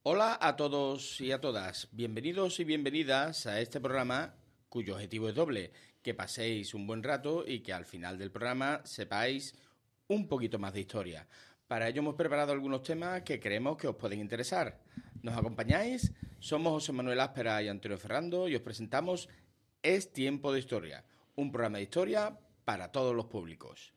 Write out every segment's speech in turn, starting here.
Hola a todos y a todas, bienvenidos y bienvenidas a este programa cuyo objetivo es doble, que paséis un buen rato y que al final del programa sepáis un poquito más de historia. Para ello hemos preparado algunos temas que creemos que os pueden interesar. ¿Nos acompañáis? Somos José Manuel Áspera y Antonio Ferrando y os presentamos Es Tiempo de Historia, un programa de historia para todos los públicos.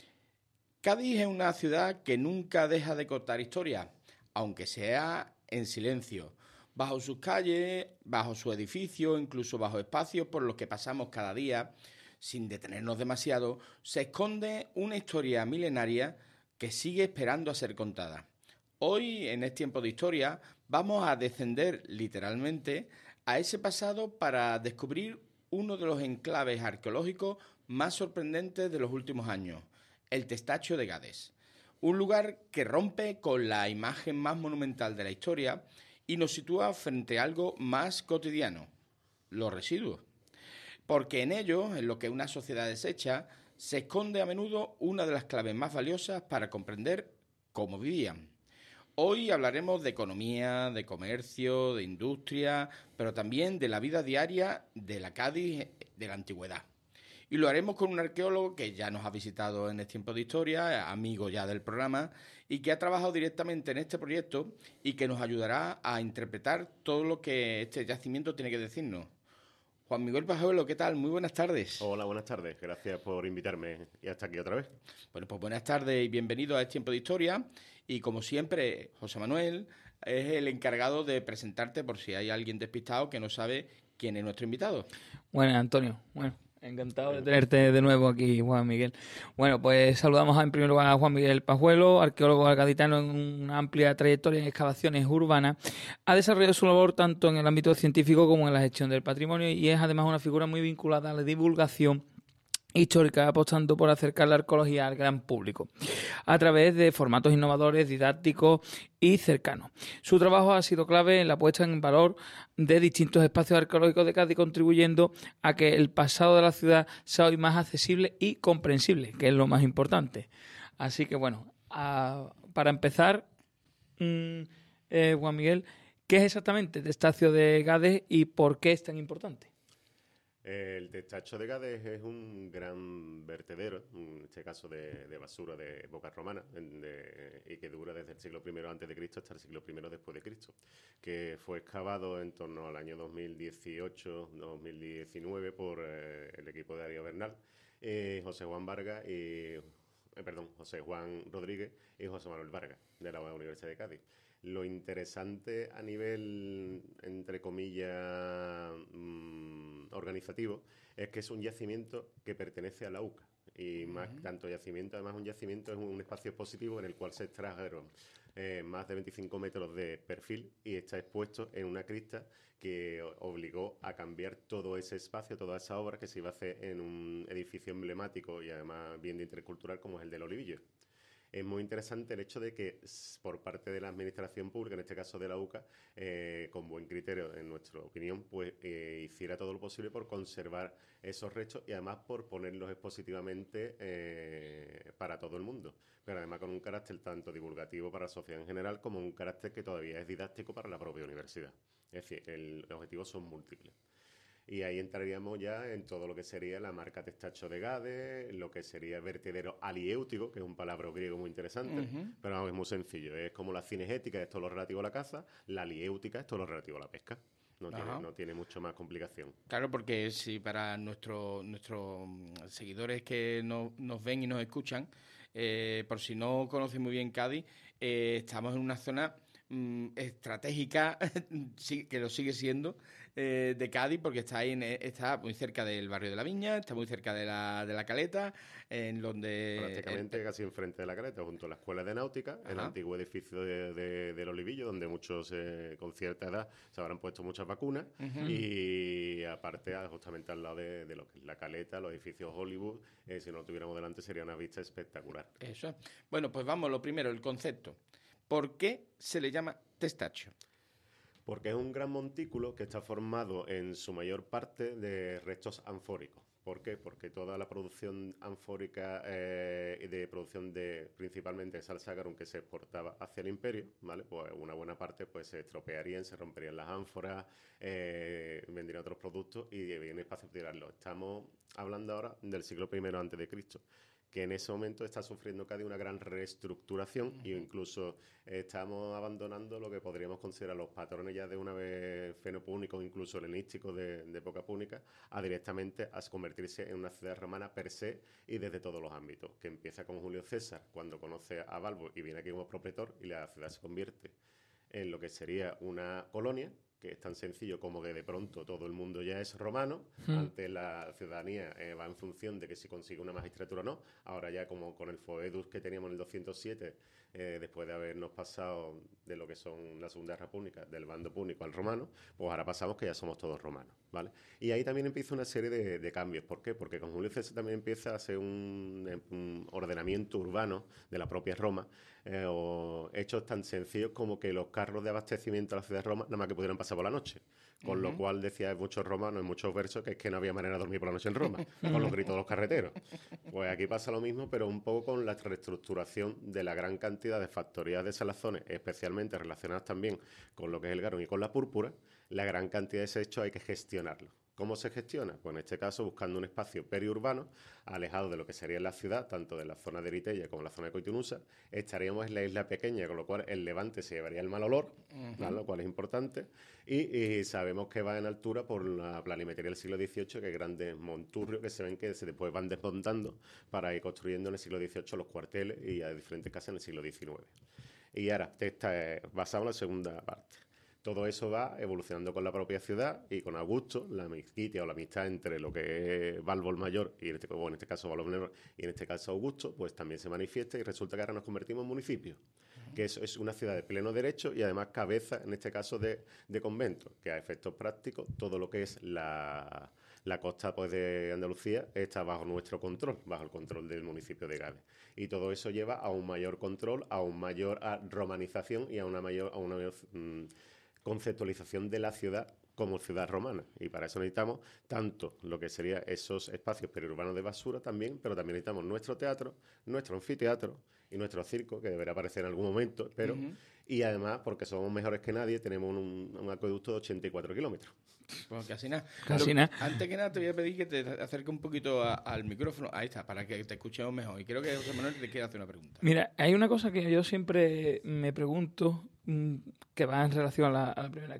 Cádiz es una ciudad que nunca deja de contar historia, aunque sea en silencio. Bajo sus calles, bajo su edificio, incluso bajo espacios por los que pasamos cada día, sin detenernos demasiado, se esconde una historia milenaria que sigue esperando a ser contada. Hoy, en este tiempo de historia, vamos a descender literalmente a ese pasado para descubrir uno de los enclaves arqueológicos más sorprendentes de los últimos años, el Testaccio de Gades. Un lugar que rompe con la imagen más monumental de la historia y nos sitúa frente a algo más cotidiano, los residuos. Porque en ellos, en lo que una sociedad desecha, se esconde a menudo una de las claves más valiosas para comprender cómo vivían. Hoy hablaremos de economía, de comercio, de industria, pero también de la vida diaria de la Cádiz de la antigüedad. Y lo haremos con un arqueólogo que ya nos ha visitado en este tiempo de historia, amigo ya del programa, y que ha trabajado directamente en este proyecto y que nos ayudará a interpretar todo lo que este yacimiento tiene que decirnos. Juan Miguel Pajuelo, ¿qué tal? Muy buenas tardes. Hola, buenas tardes. Gracias por invitarme y hasta aquí otra vez. Bueno, pues buenas tardes y bienvenido a este tiempo de historia. Y como siempre, José Manuel es el encargado de presentarte por si hay alguien despistado que no sabe quién es nuestro invitado. Bueno, Antonio, encantado de tenerte de nuevo aquí, Juan Miguel. Bueno, pues saludamos en primer lugar a Juan Miguel Pajuelo, arqueólogo gaditano en una amplia trayectoria en excavaciones urbanas. Ha desarrollado su labor tanto en el ámbito científico como en la gestión del patrimonio y es además una figura muy vinculada a la divulgación histórica, apostando por acercar la arqueología al gran público a través de formatos innovadores, didácticos y cercanos. Su trabajo ha sido clave en la puesta en valor de distintos espacios arqueológicos de Cádiz, contribuyendo a que el pasado de la ciudad sea hoy más accesible y comprensible, que es lo más importante. Así que bueno, para empezar, Juan Miguel, ¿qué es exactamente el Testaccio de Gades y por qué es tan importante? El Testaccio de Gades es un gran vertedero, en este caso de basura de época romana, y que dura desde el siglo I a.C. hasta el siglo I después de Cristo, que fue excavado en torno al año 2018-2019 por el equipo de Darío Bernal, José Juan Rodríguez y José Manuel Vargas, de la Universidad de Cádiz. Lo interesante a nivel, entre comillas, organizativo, es que es un yacimiento que pertenece a la UCA. Y más tanto yacimiento, además un yacimiento es un espacio expositivo en el cual se extrajeron más de 25 metros de perfil y está expuesto en una crista que obligó a cambiar todo ese espacio, toda esa obra que se iba a hacer en un edificio emblemático y además bien de intercultural como es el del Olivillo. Es muy interesante el hecho de que por parte de la administración pública, en este caso de la UCA, con buen criterio, en nuestra opinión, pues hiciera todo lo posible por conservar esos restos y además por ponerlos expositivamente para todo el mundo. Pero además con un carácter tanto divulgativo para la sociedad en general como un carácter que todavía es didáctico para la propia universidad. Es decir, los objetivos son múltiples. Y ahí entraríamos ya en todo lo que sería la marca Testaccio de Gades, lo que sería vertedero aliéutico, que es un palabra griego muy interesante, pero vamos, es muy sencillo. Es como la cinegética, esto es lo relativo a la caza, la aliéutica, esto es lo relativo a la pesca. No tiene mucho más complicación. Claro, porque si para nuestros seguidores que nos ven y nos escuchan, por si no conocen muy bien Cádiz, estamos en una zona estratégica, que lo sigue siendo, de Cádiz, porque está muy cerca del barrio de la Viña, está muy cerca de la Caleta, en donde... Prácticamente casi enfrente de la Caleta, junto a la Escuela de Náutica, el antiguo edificio del Olivillo, donde muchos con cierta edad se habrán puesto muchas vacunas, y aparte, justamente al lado de lo que es la Caleta, los edificios Hollywood, si no lo tuviéramos delante sería una vista espectacular. Eso. Bueno, pues vamos, lo primero, el concepto. ¿Por qué se le llama Testaccio? Porque es un gran montículo que está formado en su mayor parte de restos anfóricos. ¿Por qué? Porque toda la producción anfórica y de producción de principalmente de salsa garum que se exportaba hacia el imperio, ¿vale? Pues una buena parte pues se estropearían, se romperían las ánforas, vendrían otros productos y había un espacio para tirarlo. Estamos hablando ahora del siglo I antes de Cristo, que en ese momento está sufriendo Cádiz una gran reestructuración e incluso estamos abandonando lo que podríamos considerar los patrones ya de una vez fenopúnicos, incluso helenísticos de época púnica, a directamente a convertirse en una ciudad romana per se y desde todos los ámbitos, que empieza con Julio César cuando conoce a Balbo y viene aquí como propretor y la ciudad se convierte en lo que sería una colonia, que es tan sencillo como que de pronto todo el mundo ya es romano. Antes la ciudadanía va en función de que si consigue una magistratura o no. Ahora ya como con el Foedus que teníamos en el 207, después de habernos pasado de lo que son la Segunda República, del bando púnico al romano, pues ahora pasamos que ya somos todos romanos, ¿vale? Y ahí también empieza una serie de cambios. ¿Por qué? Porque con Julio César también empieza a hacer un ordenamiento urbano de la propia Roma, o hechos tan sencillos como que los carros de abastecimiento a la ciudad de Roma nada más que pudieran pasar por la noche. Con lo cual decía en muchos romanos, en muchos versos, que es que no había manera de dormir por la noche en Roma, con los gritos de los carreteros. Pues aquí pasa lo mismo, pero un poco con la reestructuración de la gran cantidad de factorías de salazones, especialmente relacionadas también con lo que es el garum y con la púrpura. La gran cantidad de desechos hay que gestionarlo. ¿Cómo se gestiona? Pues en este caso buscando un espacio periurbano, alejado de lo que sería la ciudad, tanto de la zona de Eritella como la zona de Coitunusa. Estaríamos en la isla pequeña, con lo cual el levante se llevaría el mal olor, ¿vale? Lo cual es importante. Y sabemos que va en altura por la planimetría del siglo XVIII, que hay grandes monturrios que se ven que se después van desmontando para ir construyendo en el siglo XVIII los cuarteles y a diferentes casas en el siglo XIX. Y ahora, basado en la segunda parte. Todo eso va evolucionando con la propia ciudad y con Augusto, la amistad o la amistad entre lo que es Balbo el Mayor y en este caso Balbo el Menor y en este caso Augusto, pues también se manifiesta y resulta que ahora nos convertimos en municipio, que eso es una ciudad de pleno derecho y además cabeza, en este caso, de convento, que a efectos prácticos todo lo que es la costa pues, de Andalucía está bajo nuestro control, bajo el control del municipio de Gades. Y todo eso lleva a un mayor control, a una mayor romanización y a una mayor conceptualización de la ciudad como ciudad romana. Y para eso necesitamos tanto lo que serían esos espacios periurbanos de basura también, pero también necesitamos nuestro teatro, nuestro anfiteatro y nuestro circo, que deberá aparecer en algún momento, espero. Y además, porque somos mejores que nadie, tenemos un acueducto de 84 kilómetros. Pues casi nada. Casi nada. Antes que nada te voy a pedir que te acerques un poquito al micrófono. Ahí está, para que te escuchemos mejor. Y creo que José Manuel te quiere hacer una pregunta. Mira, hay una cosa que yo siempre me pregunto que va en relación a la primera.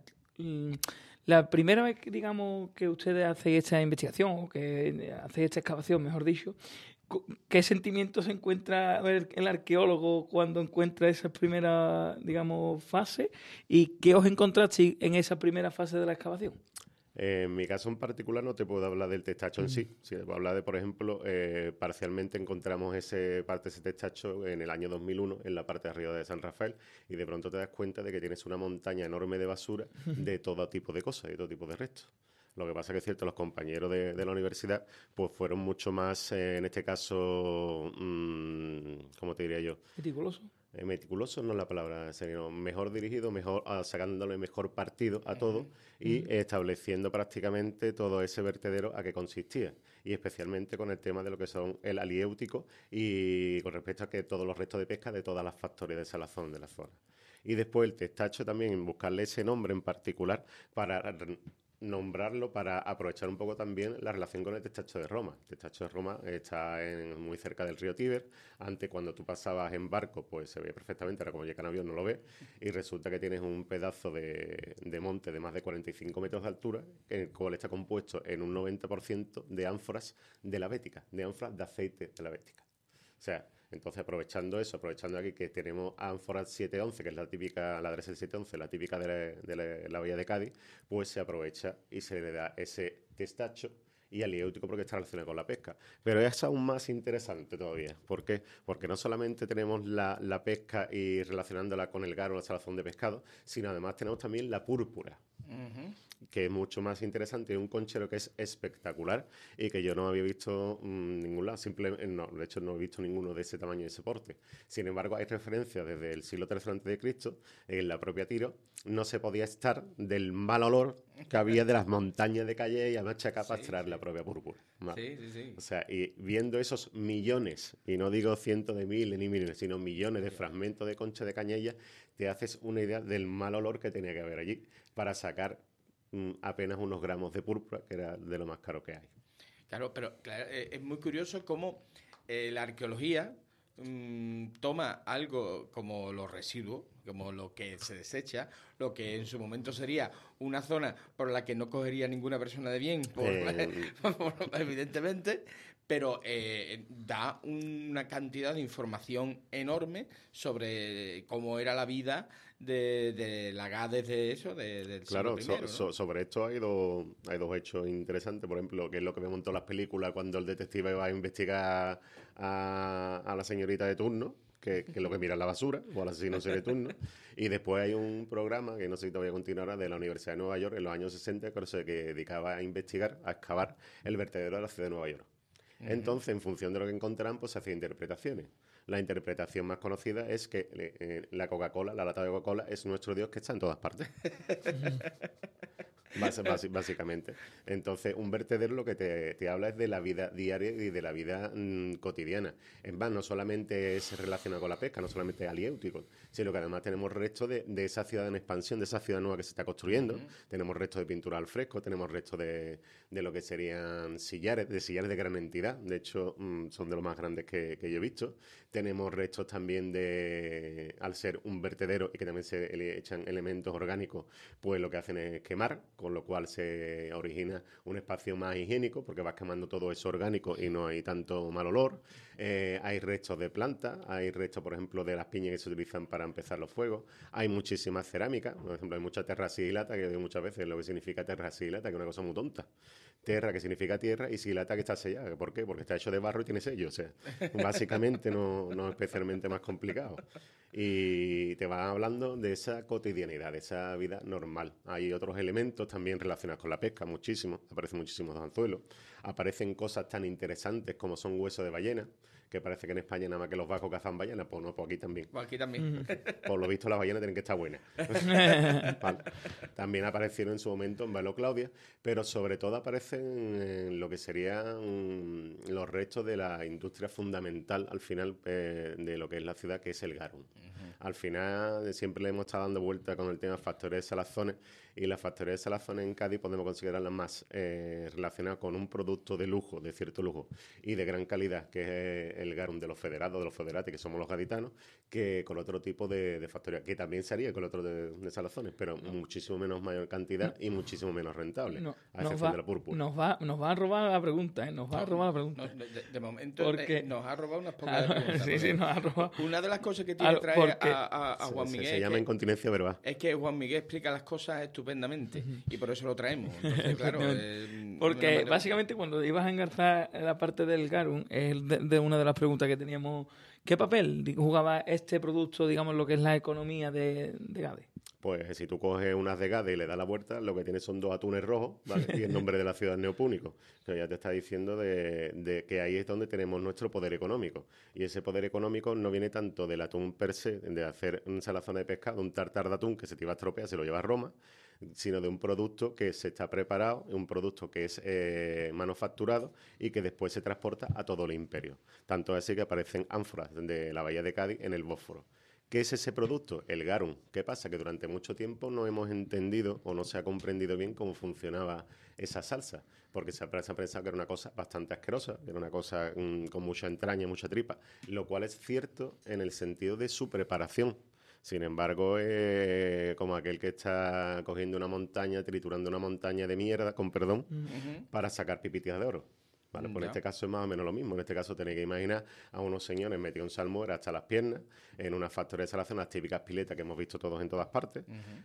La primera vez que, digamos, que ustedes hacen esta investigación o que hacen esta excavación, mejor dicho, ¿qué sentimiento se encuentra el arqueólogo cuando encuentra esa primera, digamos, fase? ¿Y qué os encontrasteis en esa primera fase de la excavación? En mi caso en particular no te puedo hablar del testacho en sí. Si te puedo hablar de, por ejemplo, parcialmente encontramos parte de ese testacho en el año 2001 en la parte de arriba de San Rafael y de pronto te das cuenta de que tienes una montaña enorme de basura de todo tipo de cosas, de todo tipo de restos. Lo que pasa es que es cierto, los compañeros de la universidad pues fueron mucho más, en este caso, ¿cómo te diría yo? ¿Meticuloso? Meticuloso no es la palabra, sino mejor dirigido, mejor sacándole mejor partido a todo y estableciendo prácticamente todo ese vertedero a qué consistía. Y especialmente con el tema de lo que son el aliéutico y con respecto a que todos los restos de pesca de todas las factorías de salazón de la zona. Y después el testacho también, en buscarle ese nombre en particular para nombrarlo para aprovechar un poco también la relación con el testacho de Roma. El testacho de Roma está muy cerca del río Tíber. Antes, cuando tú pasabas en barco, pues se veía perfectamente. Ahora, como llega en avión, no lo ves. Y resulta que tienes un pedazo de monte de más de 45 metros de altura, el cual está compuesto en un 90% de ánforas de la Bética, de ánforas de aceite de la Bética. O sea, entonces aprovechando aquí que tenemos ánforas 711, que es la típica, la Dresel 711, la típica de la bahía de Cádiz, pues se aprovecha y se le da ese testacho y aliéutico porque está relacionado con la pesca. Pero es aún más interesante todavía. ¿Por qué? Porque no solamente tenemos la pesca y relacionándola con el garo, la salazón de pescado, sino además tenemos también la púrpura. que es mucho más interesante, y un conchero que es espectacular y que yo no había visto en ningún lado. Simplemente, no, de hecho no he visto ninguno de ese tamaño y ese porte. Sin embargo, hay referencias desde el siglo III a.C. en la propia Tiro. No se podía estar del mal olor que había de las montañas de Calle y además Chacapa para extraer la propia púrpura. ¿Vale? Sí. O sea, y viendo esos millones, y no digo cientos de miles ni millones, sino millones de fragmentos de concha de cañella, te haces una idea del mal olor que tenía que haber allí para sacar apenas unos gramos de púrpura, que era de lo más caro que hay. Claro, pero es muy curioso cómo la arqueología toma algo como los residuos, como lo que se desecha, lo que en su momento sería una zona por la que no cogería ninguna persona de bien, evidentemente, pero da una cantidad de información enorme sobre cómo era la vida de la Gades de eso, del claro, siglo I, ¿no? sobre esto hay dos hechos interesantes. Por ejemplo, que es lo que vemos en todas las películas cuando el detective va a investigar a la señorita de turno, que es lo que mira en la basura, o al asesino de turno. Y después hay un programa, que no sé si todavía continuará, de la Universidad de Nueva York en los años 60, que se dedicaba a investigar, a excavar el vertedero de la ciudad de Nueva York. Entonces, en función de lo que encontraran, pues se hacían interpretaciones. La interpretación más conocida es que la Coca-Cola, la lata de Coca-Cola, es nuestro Dios que está en todas partes. Básicamente. Entonces, un vertedero lo que te habla es de la vida diaria y de la vida cotidiana. Es más, no solamente es relacionado con la pesca, no solamente es aliéutico, sino que además tenemos restos de esa ciudad en expansión, de esa ciudad nueva que se está construyendo. Tenemos restos de pintura al fresco, tenemos restos de lo que serían sillares de gran entidad. De hecho, son de los más grandes que yo he visto. Tenemos restos también al ser un vertedero y que también se le echan elementos orgánicos, pues lo que hacen es quemar, con lo cual se origina un espacio más higiénico porque vas quemando todo eso orgánico y no hay tanto mal olor. Hay restos de plantas, hay restos, por ejemplo, de las piñas que se utilizan para empezar los fuegos. Hay muchísimas cerámicas, por ejemplo, hay mucha terra sigilata, que yo digo muchas veces lo que significa terra sigilata, que es una cosa muy tonta. Terra, que significa tierra, y sigilata, que está sellada. ¿Por qué? Porque está hecho de barro y tiene sello. O sea, básicamente no es especialmente más complicado. Y te van hablando de esa cotidianidad, de esa vida normal. Hay otros elementos también relacionados con la pesca, muchísimos. Aparecen muchísimos anzuelos. Aparecen cosas tan interesantes como son huesos de ballena, que parece que en España nada más que los vascos cazan ballenas. Pues no, pues aquí también. Pues aquí también. Por lo visto las ballenas tienen que estar buenas. Vale. También aparecieron en su momento en Velo Claudia, pero sobre todo aparecen en lo que serían los restos de la industria fundamental al final de lo que es la ciudad, que es el garum. Al final siempre le hemos estado dando vuelta con el tema de factorías de salazones, y las factorías de salazones en Cádiz podemos considerarlas más relacionadas con un producto de lujo, de cierto lujo y de gran calidad, que es el garum de los federados, de los federati, que somos los gaditanos, que con otro tipo de factoría, que también se haría con otro de salazones, pero muchísimo menos mayor cantidad y muchísimo menos rentable, a excepción de la púrpura. Nos va a robar la pregunta, ¿eh? Nos va a robar la pregunta. De momento Porque nos ha robado unas pocas preguntas. Sí, nos ha robado. Una de las cosas que tiene que traer a Juan Miguel se llama incontinencia verbal. Es que Juan Miguel explica las cosas estupendamente y por eso lo traemos. Entonces, claro, porque básicamente cuando ibas a engarzar la parte del garum, es de una de las preguntas que teníamos. ¿Qué papel jugaba este producto, digamos, lo que es la economía de Gade? Pues si tú coges unas de Gade y le das la vuelta, lo que tienes son 2 atunes rojos, ¿vale? Y el nombre de la ciudad neopúnico, que ya te está diciendo de que ahí es donde tenemos nuestro poder económico. Y ese poder económico no viene tanto del atún per se, de hacer un salazón de pescado, un tartar de atún que se te iba a estropear, se lo lleva a Roma, sino de un producto que se está preparado, un producto que es manufacturado y que después se transporta a todo el imperio. Tanto así que aparecen ánforas de la bahía de Cádiz en el Bósforo. ¿Qué es ese producto? El garum. ¿Qué pasa? Que durante mucho tiempo no hemos entendido o no se ha comprendido bien cómo funcionaba esa salsa, porque se ha pensado que era una cosa bastante asquerosa, que era una cosa con mucha entraña, mucha tripa, lo cual es cierto en el sentido de su preparación. Sin embargo, como aquel que está cogiendo una montaña, triturando una montaña de mierda, con perdón, para sacar pipitas de oro. Vale, pues en este caso es más o menos lo mismo. En este caso tenéis que imaginar a unos señores metidos en salmuera hasta las piernas, en una factoría de salación, las típicas piletas que hemos visto todos en todas partes,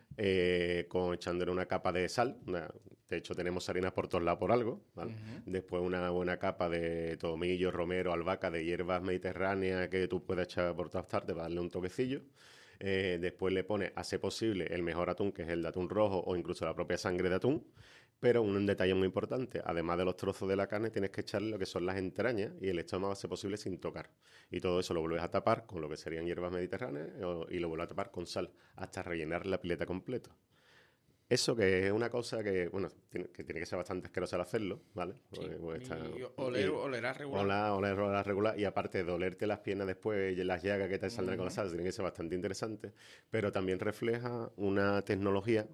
echándole una capa de sal. De hecho, tenemos harinas por todos lados por algo, ¿vale? Después una buena capa de tomillo, romero, albahaca, de hierbas mediterráneas que tú puedes echar por todas partes para darle un toquecillo. Después le pones, a ser posible, el mejor atún, que es el de atún rojo o incluso la propia sangre de atún. Pero un detalle muy importante, además de los trozos de la carne, tienes que echarle lo que son las entrañas y el estómago, a ser posible, sin tocar. Y todo eso lo vuelves a tapar con lo que serían hierbas mediterráneas y lo vuelves a tapar con sal hasta rellenar la pileta completo. Eso que es una cosa que, bueno, que tiene que ser bastante asqueroso al hacerlo, ¿vale? Sí. Pues Olerá regular. Olerá regular. Y aparte de olerte las piernas después y las llagas que te saldrán con la salsa, tiene que ser bastante interesante. Pero también refleja una tecnología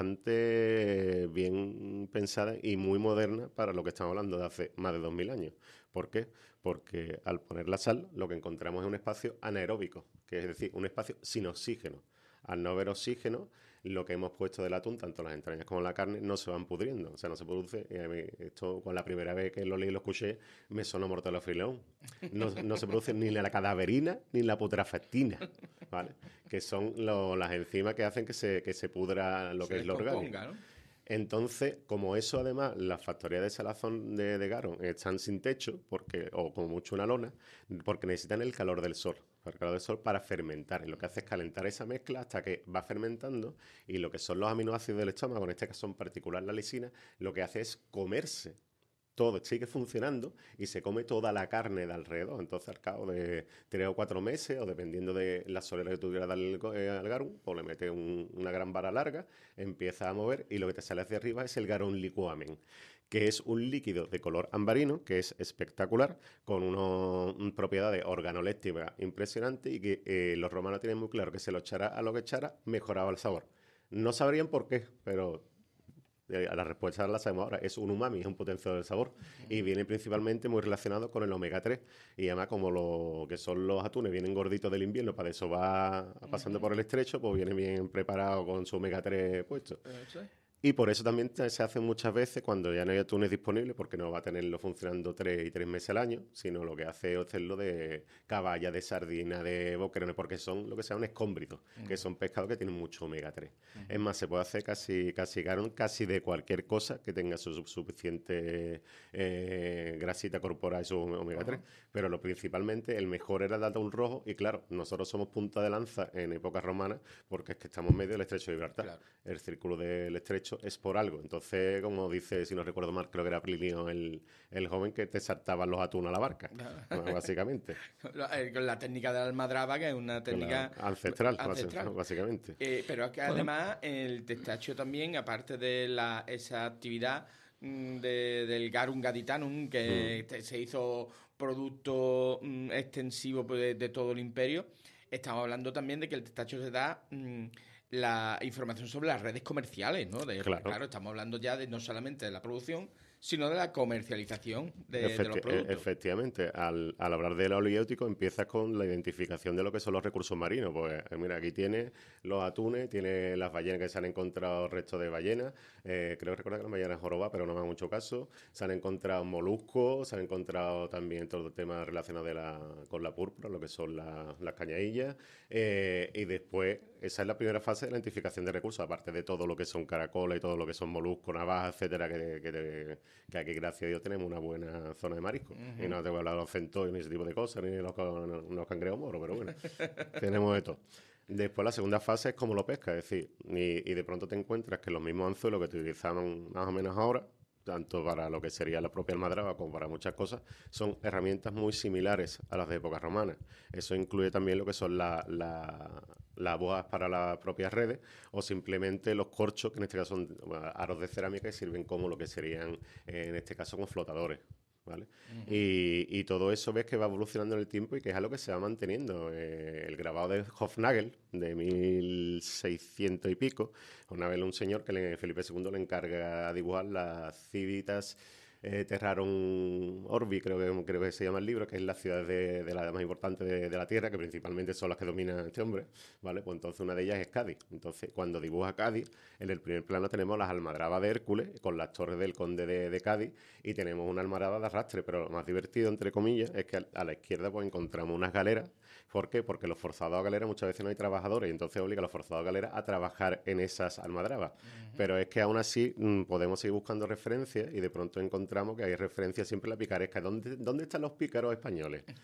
bastante bien pensada y muy moderna para lo que estamos hablando de hace más de 2000 años. ¿Por qué? Porque al poner la sal, lo que encontramos es un espacio anaeróbico, que es decir, un espacio sin oxígeno. Al no haber oxígeno, lo que hemos puesto del atún, tanto las entrañas como la carne, no se van pudriendo. O sea, no se produce. Esto, con la primera vez que lo leí y lo escuché, me sonó mortal of Fileón. No se produce ni la cadaverina ni la putrefactina, ¿vale? Que son las enzimas que hacen que se pudra lo que es lo orgánico. ¿No? Entonces, como eso además, las factorías de salazón de Garon están sin techo, o como mucho una lona, porque necesitan el calor del sol. El calor del sol para fermentar. Y lo que hace es calentar esa mezcla hasta que va fermentando y lo que son los aminoácidos del estómago, en este caso en particular la lisina, lo que hace es comerse. Todo sigue funcionando y se come toda la carne de alrededor. Entonces, al cabo de 3 o 4 meses, o dependiendo de la solera que tú quieras darle al garum, pues le metes una gran vara larga, empieza a mover y lo que te sale hacia arriba es el garum liquamen, que es un líquido de color ambarino, que es espectacular, con unas propiedades organolépticas impresionantes y que los romanos tienen muy claro que se lo echara a lo que echara, mejoraba el sabor. No sabrían por qué, pero la respuesta la sabemos ahora. Es un umami, es un potenciador del sabor. Y viene principalmente muy relacionado con el omega 3. Y además, como lo que son los atunes vienen gorditos del invierno, para eso va pasando por el estrecho, pues viene bien preparado con su omega 3 puesto. Y por eso también se hace muchas veces cuando ya no hay atunes disponibles, porque no va a tenerlo funcionando 3 meses al año, sino lo que hace es hacerlo de caballa, de sardina, de boquerones, porque son lo que se llaman escómbritos, que son pescados que tienen mucho omega 3. Es más, se puede hacer casi de cualquier cosa que tenga su suficiente grasita corporal y su omega 3. Pero lo principalmente, el mejor era el atún rojo, y claro, nosotros somos punta de lanza en época romana, porque es que estamos en medio del estrecho de Gibraltar. Claro. El círculo del estrecho es por algo. Entonces, como dice, si no recuerdo mal, creo que era Plinio el joven, que te saltaban los atunes a la barca, básicamente. Con la técnica de la almadraba, que es una técnica ancestral. Básicamente. Pero es que además el testaccio también, aparte de esa actividad del garum gaditanum, que se hizo producto extensivo de todo el imperio, estamos hablando también de que el testaccio se da la información sobre las redes comerciales, ¿no? Claro, estamos hablando ya no solamente de la producción, sino de la comercialización de los productos. Efectivamente, al hablar del oleoéutico empiezas con la identificación de lo que son los recursos marinos. Pues mira, aquí tienes los atunes, tienes las ballenas, que se han encontrado restos de ballenas, creo recordar que las ballenas joroba, pero no me ha mucho caso. Se han encontrado moluscos, se han encontrado también todo el tema relacionado con la púrpura, lo que son las cañadillas, y después esa es la primera fase de la identificación de recursos, aparte de todo lo que son caracoles y todo lo que son moluscos, navajas, etcétera, que aquí, gracias a Dios, tenemos una buena zona de marisco. Y no te voy a hablar de los centollos ni ese tipo de cosas, ni de los cangrejos moros, pero bueno, tenemos de todo. Después la segunda fase es cómo lo pescas, es decir, y de pronto te encuentras que los mismos anzuelos que te utilizaban más o menos ahora, tanto para lo que sería la propia almadraba como para muchas cosas, son herramientas muy similares a las de época romana. Eso incluye también lo que son las boas para las propias redes, o simplemente los corchos, que en este caso son aros de cerámica y sirven como lo que serían, en este caso, como flotadores. ¿Vale? Y todo eso ves que va evolucionando en el tiempo y que es algo que se va manteniendo. El grabado de Hofnagel, de 1600 y pico, una vez un señor que Felipe II le encarga dibujar las Civitas Terrarum Orbi, creo que se llama el libro, que es la ciudad de la más importante de la Tierra, que principalmente son las que dominan este hombre, ¿vale? Pues entonces una de ellas es Cádiz. Entonces, cuando dibuja Cádiz, en el primer plano tenemos las almadrabas de Hércules, con las torres del conde de Cádiz, y tenemos una almadraba de arrastre, pero lo más divertido, entre comillas, es que a la izquierda pues encontramos unas galeras. ¿Por qué? Porque los forzados a galera muchas veces no hay trabajadores, y entonces obliga a los forzados a galera a trabajar en esas almadrabas. Pero es que aún así podemos seguir buscando referencias, y de pronto encontramos que hay referencias siempre en la picaresca. ¿Dónde están los pícaros españoles?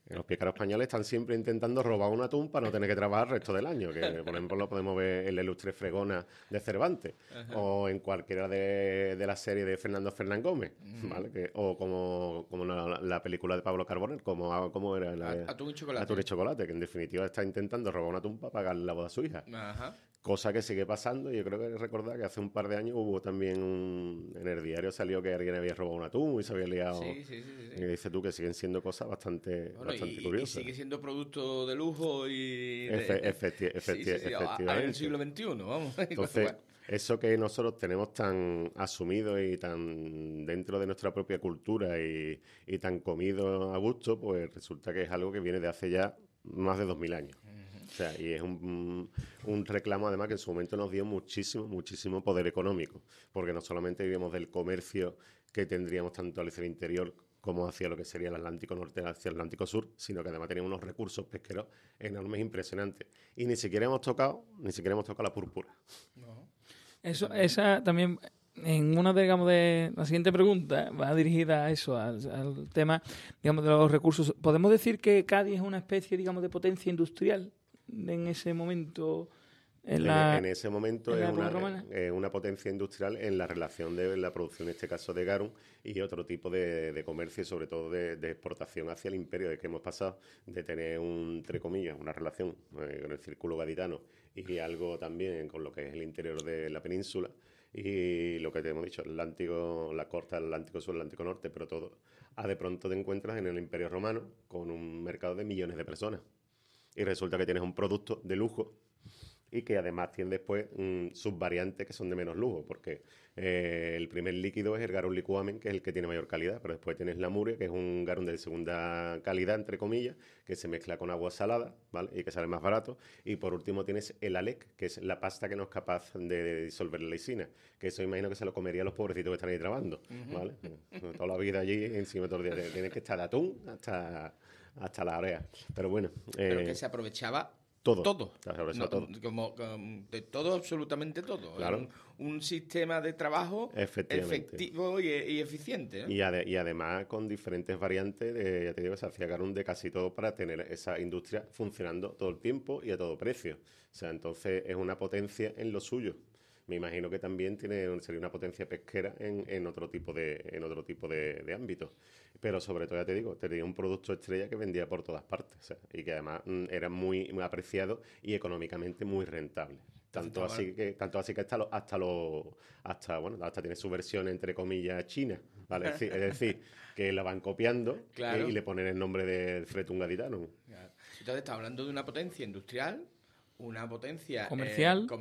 Los pícaros españoles están siempre intentando robar un atún para no tener que trabajar el resto del año, que por ejemplo lo podemos ver en la ilustre Fregona de Cervantes, o en cualquiera de la serie de Fernando Fernán Gómez, ¿vale? O como la película de Pablo Carbonell, como era Atún y chocolate. Atún y chocolate, que en definitiva está intentando robar un atún para pagar la boda a su hija. Ajá. Cosa que sigue pasando, y yo creo que recordar que hace un par de años hubo también en el diario salió que alguien había robado un atún y se había liado. Sí. Y dices tú que siguen siendo cosas bastante curiosas. Y sigue siendo producto de lujo y... Efectivamente. En el siglo XXI, vamos. Entonces, eso que nosotros tenemos tan asumido y tan dentro de nuestra propia cultura y tan comido a gusto, pues resulta que es algo que viene de hace ya más de 2000 años. O sea, y es un reclamo además que en su momento nos dio muchísimo poder económico, porque no solamente vivíamos del comercio que tendríamos tanto hacia el interior como hacia lo que sería el Atlántico Norte hacia el Atlántico Sur, sino que además teníamos unos recursos pesqueros enormes, impresionantes. Y ni siquiera hemos tocado la púrpura. No. Esa también, en una de la siguiente pregunta, va dirigida a eso, al tema, digamos, de los recursos. ¿Podemos decir que Cádiz es una especie, digamos, de potencia industrial en ese momento? En ese momento es una potencia industrial en la relación de la producción, en este caso de garum, y otro tipo de comercio, y sobre todo de exportación hacia el imperio, de que hemos pasado de tener, entre comillas, una relación con el círculo gaditano y algo también con lo que es el interior de la península, y lo que te hemos dicho, Atlántico, la costa del Atlántico Sur, Atlántico Norte, pero todo, de pronto te encuentras en el Imperio Romano con un mercado de millones de personas. Y resulta que tienes un producto de lujo y que además tiene después subvariantes que son de menos lujo, porque el primer líquido es el garum liquamen, que es el que tiene mayor calidad, pero después tienes la muria, que es un garum de segunda calidad, entre comillas, que se mezcla con agua salada, ¿vale? Y que sale más barato. Y por último tienes el alec, que es la pasta que no es capaz de disolver la lisina, que eso imagino que se lo comería a los pobrecitos que están ahí trabajando, ¿vale? Toda la vida allí encima todo el día. Tienes que estar de atún hasta la oreja. Pero bueno. Pero que se aprovechaba todo. Como de todo, absolutamente todo. Claro. Un sistema de trabajo efectivo y eficiente, ¿no? Y además con diferentes variantes, ya te digo, se hacía garum de casi todo para tener esa industria funcionando todo el tiempo y a todo precio. O sea, entonces es una potencia en lo suyo. Me imagino que también sería una potencia pesquera en otro tipo de ámbitos. Pero sobre todo, ya te digo, tenía un producto estrella que vendía por todas partes, o sea, y que además era muy apreciado y económicamente muy rentable. Tanto así que hasta tiene su versión entre comillas china, ¿vale? Es decir, que la van copiando, claro, y le ponen el nombre de Fretun gaditano. Claro. Entonces está hablando de una potencia industrial, una potencia comercial